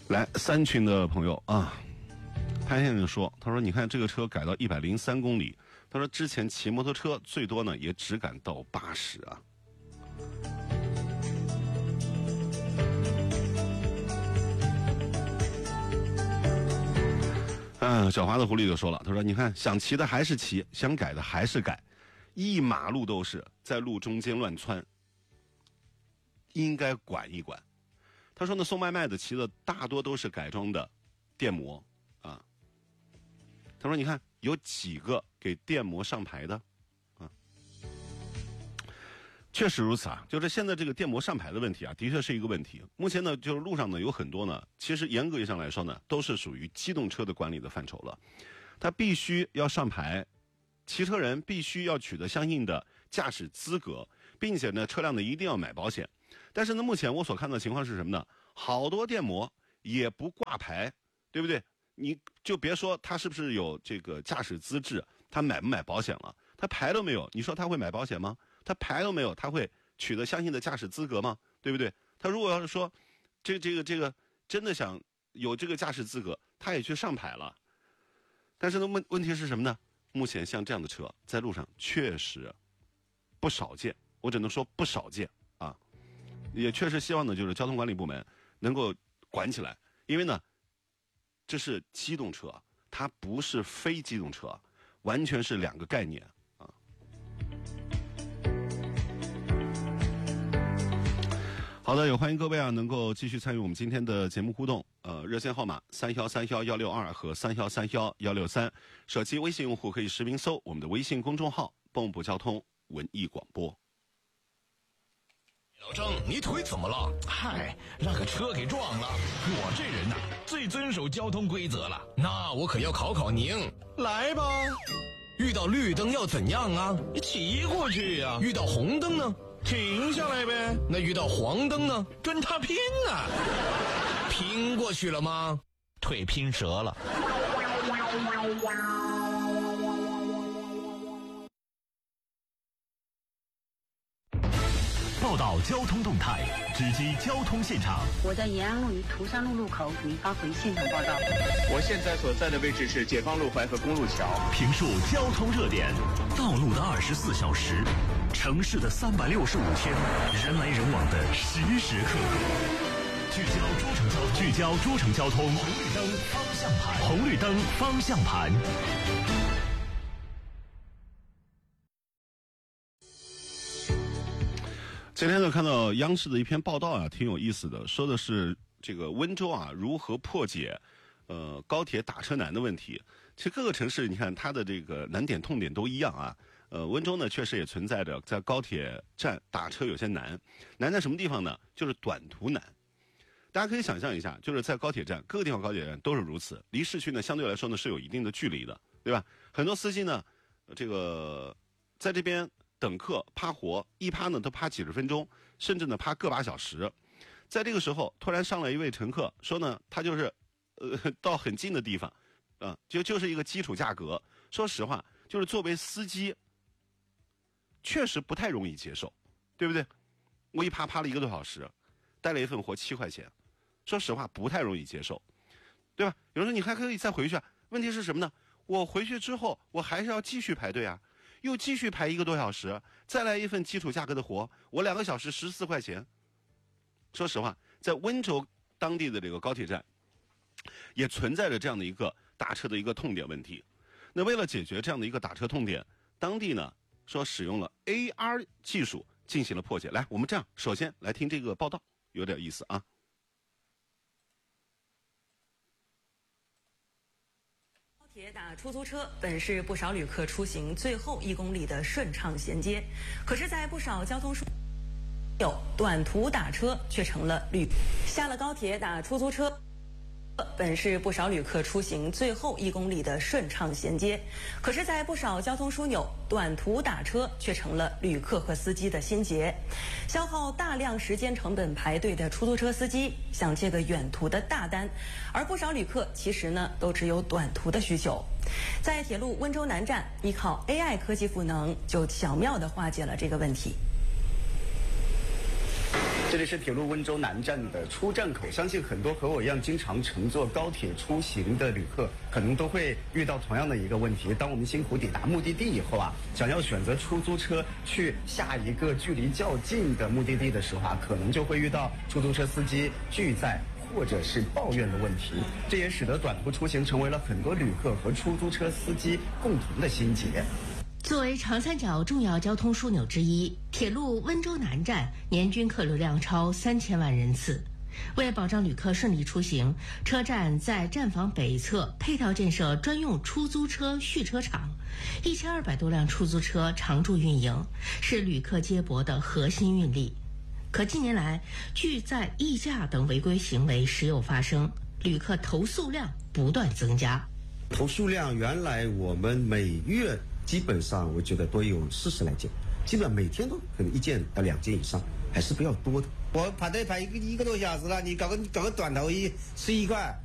来3群的朋友啊，潘先生说，他说你看这个车改到103公里，他说之前骑摩托车最多呢也只敢到80啊。狡猾的狐狸就说了，他说你看想骑的还是骑，想改的还是改，一马路都是，在路中间乱窜，应该管一管。他说呢，送外卖的骑的大多都是改装的电摩啊。他说你看有几个给电摩上牌的啊？确实如此啊，就是现在这个电摩上牌的问题啊，的确是一个问题。目前呢，就是路上呢有很多呢，其实严格意义上来说呢，都是属于机动车的管理的范畴了。它必须要上牌，骑车人必须要取得相应的驾驶资格，并且呢，车辆呢一定要买保险。但是呢，目前我所看到的情况是什么呢？好多电摩也不挂牌，对不对？你就别说他是不是有这个驾驶资质，他买不买保险了？他牌都没有，你说他会买保险吗？他牌都没有，他会取得相应的驾驶资格吗？对不对？他如果要是说这个真的想有这个驾驶资格，他也去上牌了。但是呢，问题是什么呢？目前像这样的车在路上确实不少见，我只能说不少见啊。也确实希望呢，就是交通管理部门能够管起来，因为呢，这是机动车，它不是非机动车，完全是两个概念啊。好的，也欢迎各位啊，能够继续参与我们今天的节目互动。热线号码31311162和313113，手机微信用户可以实名搜我们的微信公众号“蚌埠交通文艺广播”。 老张，你腿怎么了？ 嗨，让个车给撞了。 我这人呐，最遵守交通规则了。那我可要考考您。 来吧。 遇到绿灯要怎样啊？ 你骑过去呀。 遇到红灯呢？ 停下来呗。 那遇到黄灯呢？ 跟他拼啊。 拼过去了吗？ 腿拼折了。 报道交通动态，直击交通现场。 我在延安路与涂山路路口给您发回现场报道。 我现在所在的位置是解放路淮河公路桥。 评述交通热点，道路的24小时，城市的365天，人来人往的时时刻刻。聚焦诸城交通，红绿灯方向盘。红绿灯方向盘。 今天呢，看到央视的一篇报道啊，挺有意思的，说的是这个温州啊如何破解高铁打车难的问题。其实各个城市你看它的这个难点痛点都一样啊。温州呢确实也存在着在高铁站打车有些难在什么地方呢？就是短途难。大家可以想象一下，就是在高铁站各个地方高铁站都是如此，离市区呢相对来说呢是有一定的距离的，对吧？很多司机呢这个在这边等客趴活，一趴呢都趴几十分钟，甚至呢趴个把小时。在这个时候突然上来一位乘客说呢，他就是到很近的地方就是一个基础价格。说实话，就是作为司机确实不太容易接受，对不对？我一趴了1个多小时，带了一份活7块钱，说实话不太容易接受，对吧？有人说你还可以再回去啊，问题是什么呢？我回去之后我还是要继续排队啊，又继续排1个多小时，再来一份基础价格的活，我2个小时14块钱。说实话，在温州当地的这个高铁站也存在着这样的一个打车的一个痛点问题。那为了解决这样的一个打车痛点，当地呢说使用了 AR 技术进行了破解。来，我们这样首先来听这个报道，有点意思啊。 高铁打出租车本是不少旅客出行最后1公里的顺畅衔接，可是在不少交通枢纽，短途打车却成了下了高铁打出租车本是不少旅客出行最后1公里的顺畅衔接，可是在不少交通枢纽，短途打车却成了旅客和司机的心结。消耗大量时间成本排队的出租车司机想接个远途的大单，而不少旅客其实呢都只有短途的需求。在铁路温州南站，依靠 AI 科技赋能，就巧妙地化解了这个问题。 这里是铁路温州南站的出站口，相信很多和我一样经常乘坐高铁出行的旅客，可能都会遇到同样的一个问题。当我们辛苦抵达目的地以后啊，想要选择出租车去下一个距离较近的目的地的时候啊，可能就会遇到出租车司机拒载或者是抱怨的问题。这也使得短途出行成为了很多旅客和出租车司机共同的心结。 作为长三角重要交通枢纽之一，铁路温州南站年均客流量超3000万人次。为保障旅客顺利出行，车站在站房北侧配套建设专用出租车蓄车场，1200多辆出租车常驻运营，是旅客接驳的核心运力。可近年来，拒载、溢价等违规行为时有发生，旅客投诉量不断增加。 投诉量原来我们每月基本上我觉得都有40来件，基本上每天都可能1件到2件以上，还是比较多的。 我排队排一个多小时了，你搞个短头衣11块，